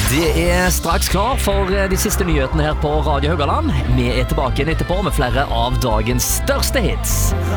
Det straks klar for de siste nyhetene her på Radio Haugaland. Vi tilbake igjen etterpå med flere av dagens største hits.